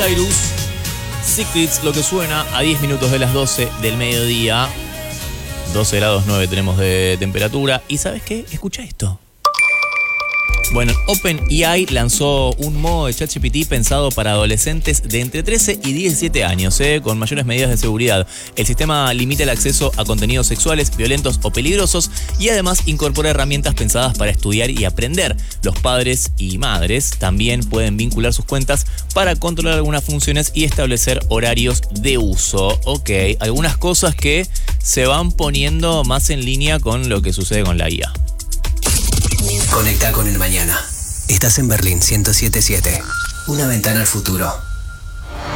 Cyrus, Secrets, lo que suena a 10 minutos de las 12 del mediodía. 12 grados 9 tenemos de temperatura. ¿Y sabes qué? Escucha esto. Bueno, OpenAI lanzó un modo de ChatGPT pensado para adolescentes de entre 13 y 17 años, con mayores medidas de seguridad. El sistema limita el acceso a contenidos sexuales, violentos o peligrosos y además incorpora herramientas pensadas para estudiar y aprender. Los padres y madres también pueden vincular sus cuentas para controlar algunas funciones y establecer horarios de uso. Ok, algunas cosas que se van poniendo más en línea con lo que sucede con la IA. Conecta con el mañana. Estás en Berlín 107.7. Una ventana al futuro.